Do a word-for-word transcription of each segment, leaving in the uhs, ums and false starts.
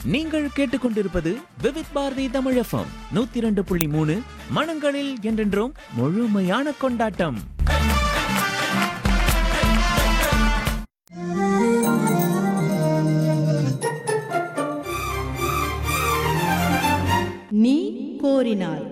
நீங்கள் கேட்டுக்கொண்டிருப்பது விவித் பாரதி தமிழ் எஃப்எம் நூத்தி இரண்டு புள்ளி மூணு மனங்களில் என்றென்றும் முழுமையான கொண்டாட்டம். நீ கோரினாய்.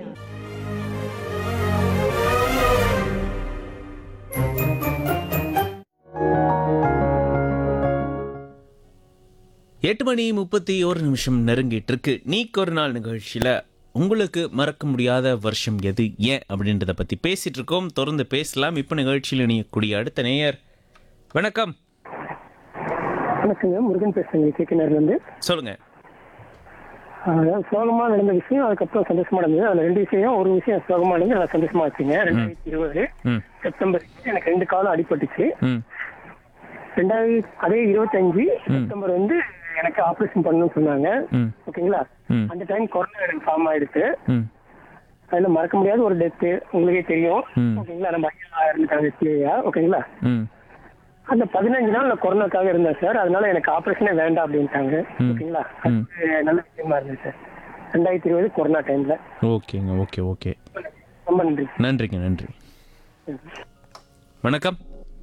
எட்டு மணி முப்பத்தி ஒரு நிமிஷம் நெருங்கிட்டு இருக்கு. நீக்கு ஒரு நாள் நிகழ்ச்சியில உங்களுக்கு மறக்க முடியாத வருஷம் எது, ஏன் அப்படின்றத பத்தி பேசிட்டு இருக்கோம். தொடர்ந்து பேசலாம். இப்ப நிகழ்ச்சியில் இணையக்கூடிய அடுத்த நேயர். வணக்கம். வணக்கங்க, முருகன் பேசுறேங்க கேக்கினார்ல இருந்து. சொல்லுங்க. அதாவது சோகமா நடந்த விஷயம், அதுக்கப்புறம் சந்தோஷமா நடந்தது. அதுல ரெண்டு விஷயம். ஒரு விஷயம் சோகமா நடந்து நல்லா சந்தோஷமா வச்சுங்க. ரெண்டாயிரத்தி இருபது செப்டம்பர் எனக்கு ரெண்டு காலம் அடிபட்டுச்சு. ரெண்டாயிரத்தி அதே இருபத்தி அஞ்சு செப்டம்பர் வந்து எனக்கு ஆபரேஷன் பண்ணணும்னு சொன்னாங்க. ஓகேங்களா, அந்த டைம் கொரோனா எனக்கு ஃபார்ம் ஆயிடுச்சு. அதுல மறக்க முடியாத ஒரு டெத், உங்களுக்கே தெரியும். ஓகேங்களா, நம்ம ஐயா இருந்துட்டாங்க. ஓகேங்களா, அந்த பதினஞ்சு நாள் நான் கொரோனாக்காக இருந்தேன் சார். அதனால எனக்கு ஆபரேஷனே வேண்டாம் அப்படின்ட்டாங்க. ஓகேங்களா, அது நல்ல விஷயமா இருந்தது சார் ரெண்டாயிரத்தி இருபது கொரோனா டைம்ல. ஓகேங்க, ஓகே ஓகே, ரொம்ப நன்றி. நன்றிங்க, நன்றி. வணக்கம்.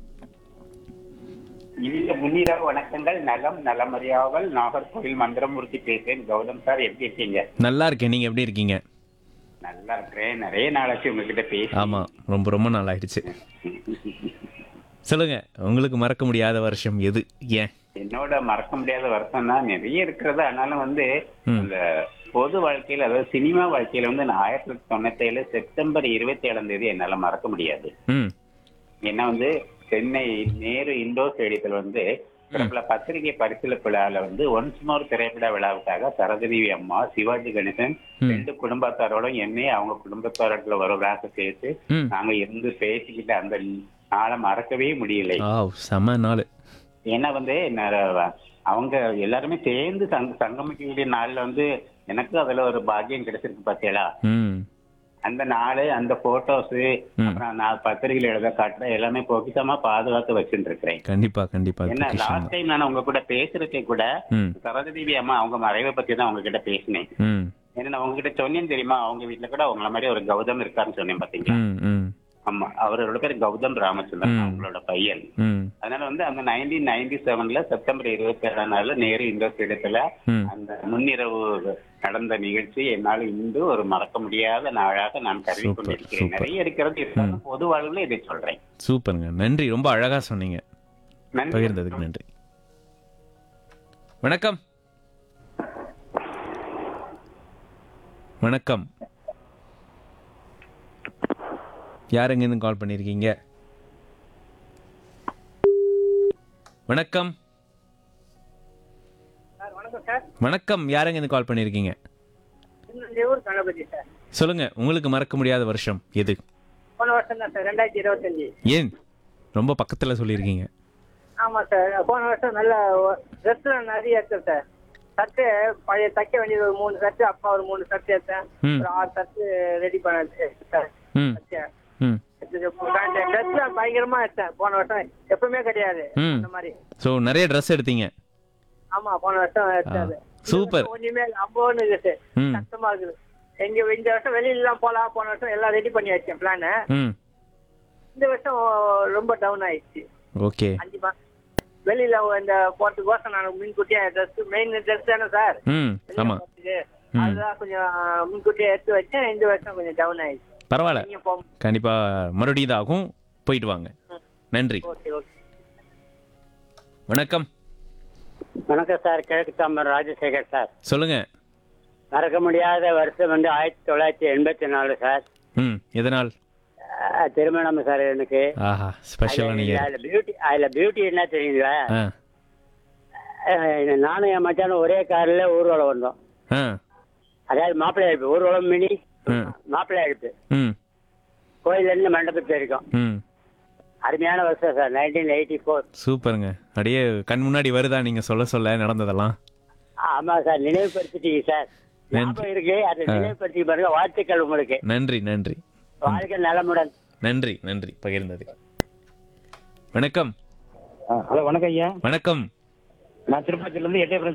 இனிய முன்னிரவு வணக்கங்கள். நலம் நலமறியாவல் நாகர்கோவில் மந்திரமூர்த்தி பேசுறேன். கௌதம் சார், எப்படி இருக்கீங்க? நல்லா இருக்கேன். நீங்க எப்படி இருக்கீங்க? நல்லா இருக்கிறேன். நிறைய நாளாச்சு உங்ககிட்ட பேச. ஆமா, ரொம்ப ரொம்ப நாள் ஆயிடுச்சு. சொல்லுங்க, உங்களுக்கு மறக்க முடியாத வருஷம் எது, ஏன்? என்னோட மறக்க முடியாத வருஷம் தான் நிறைய இருக்கிறது. ஆனாலும் வந்து இந்த பொது வாழ்க்கையில, அதாவது சினிமா வாழ்க்கையில வந்து நான் ஆயிரத்தி தொள்ளாயிரத்தி தொண்ணூத்தி ஏழு செப்டம்பர் இருபத்தி ஏழாம் தேதி என்னால மறக்க முடியாது. ஏன்னா வந்து சென்னை நேரு இண்டோர் ஸ்டேடியத்தில் வந்து பிரபல பத்திரிகை பரிசீலிப்பு விழாவில் வந்து ஒன்ஸ் மோர் திரைப்பட விழாவுக்காக சரஸ்வதி அம்மா, சிவாஜி கணேசன் ரெண்டு குடும்பத்தாரோட என்னை அவங்க குடும்பத்தாரோட வருவதாக சேர்த்து நாங்க இருந்து பேசிக்கிட்டு அந்த நாளை மறக்கவே முடியலை. செம நாள். ஏன்னா வந்து அவங்க எல்லாருமே சேர்ந்து சங்கமிக்கக்கூடிய நாள்ல வந்து எனக்கு அதுல ஒரு பாக்கியம் கிடைச்சிருக்கு. பாத்தீங்களா, அந்த நாள், அந்த போட்டோஸ், அப்புறம் நான் பத்திரிகையில் எழுத காட்டுற எல்லாமே பொக்கிஷமா பாதுகாத்து வச்சுட்டு இருக்கிறேன். கண்டிப்பா கண்டிப்பா. என்ன லாஸ்ட் டைம் நான் உங்க கூட பேசுறதே கூட சரஸ்வதி அம்மா அவங்க மறைவை பத்தி தான் அவங்க கிட்ட பேசினேன். ஏன்னா நான் உங்ககிட்ட சொன்னேன்னு தெரியுமா, அவங்க வீட்டுல கூட அவங்கள மாதிரி ஒரு கௌதம் இருக்காருன்னு சொன்னேன். பாத்தீங்களா? ஆமா, அவரோட பேர் கௌதம் ராமச்சந்திரன், அவங்களோட பையன். அதனால வந்து அந்த நைன்டீன் நைன்டி செவன்ல செப்டம்பர் இருபத்தி ஏழாம் நாள்ல நேரு இண்டோர் ஸ்டேடியத்துல அந்த முன்னிரவு நடந்த நிகழ்ச்சி என்னால் இன்று ஒரு மறக்க முடியாத நாளாக நான் கருதி கொண்டிருக்கிறேன். நிறைய இருக்கிறது, இருந்தாலும் பொது வாழ்வுல இதை சொல்றேன். சூப்பருங்க, நன்றி. ரொம்ப அழகா சொன்னீங்க. பகிர்ந்ததுக்கு நன்றி. வணக்கம். வணக்கம். யார் எங்கேருந்து கால் பண்ணியிருக்கீங்க? வணக்கம். வணக்கம், யார் எங்கேருந்து கால் பண்ணியிருக்கீங்க? சொல்லுங்க, உங்களுக்கு மறக்க முடியாத வருஷம் எது? போன வருஷம் தான் சார், ரெண்டாயிரத்தி இருபத்தஞ்சு. ஏன் ரொம்ப பக்கத்துல சொல்லியிருக்கீங்க? ஆமா சார், போன வருஷம் நல்ல ட்ரெஸ் நிறைய எடுத்தேன் சார். சர்ட்டு பழைய தைக்க வேண்டியது ஒரு மூணு சர்ட்டு, அப்பா ஒரு மூணு சர்ட்டு எடுத்தேன். ஒரு ஆறு சர்ட்டு ரெடி பண்ண சார். பயங்கரமா எடுத்தேன் போன வருஷம், எப்பவுமே கிடையாது அந்த மாதிரி. சோ நிறைய ட்ரெஸ் எடுத்தீங்க? ஆமா, போன வருஷம் எடுத்தது. சூப்பர். ஒண்ணுமே அம்போன்னு இருக்குது, கஷ்டமா இருக்குது. எங்க இந்த வருஷம் வெளியில எல்லாம் போலாம், போன வருஷம் எல்லாம் ரெடி பண்ணி வச்சேன் பிளான். இந்த வருஷம் ரொம்ப டவுன் ஆயிடுச்சு. ஓகே. அஞ்சு மாசம் வெளியில இந்த போறதுக்கோசம் நான் முன்கூட்டியே ட்ரெஸ், மெயின் ட்ரெஸ் தானே சார், அதுதான் கொஞ்சம் முன்கூட்டியே எடுத்து வச்சேன். இந்த வருஷம் கொஞ்சம் டவுன் ஆயிடுச்சு. பரவாயில்ல, கண்டிப்பா மறுபடியும் இதாகும், போயிட்டு வாங்க. நன்றி. வணக்கம். வணக்கம் சார், கிழக்கு தாம்பரம் ராஜசேகர் சார். சொல்லுங்க. மறக்க முடியாத வருஷம் வந்து ஆயிரத்தி தொள்ளாயிரத்தி எண்பத்தி நாலு சார். ம், எதனால்? திருமணம் சார் எனக்கு. ஆஹா, ஸ்பெஷலா நீங்க. அதுல பியூட்டி, அதுல பியூட்டி என்ன தெரியுங்களா, நானும் என் மச்சானும் ஒரே கார்ல ஊர்வலம் வந்தோம். அதாவது மாப்பிள்ளை அழைப்பு, ஊர்வலம் மினி மாப்பிள்ளை அழைப்பு. கோயில்ல இருந்து மண்டபத்தில் இருக்கோம். அருமையான வருஷம் சார், நைன்டீன் எயிட்டி ஃபோர். சூப்பருங்க. அப்படியே கண் முன்னாடி வருதா நீங்க சொல்ல சொல்ல நடந்ததெல்லாம்? ஆமா சார், நினைவுபடுத்திட்டீங்க சார். ஞாபகம் இருக்கு, அதை நினைவுபடுத்தி பாருங்க. வாழ்த்துக்கள் உங்களுக்கு. நன்றி நன்றி. வாழ்க்கை நலமுடன். நன்றி நன்றி பகிர்ந்தது. வணக்கம். ஹலோ, வணக்கம் ஐயா. வணக்கம். நான் திருப்பதியிலிருந்து எட்டயபுரம்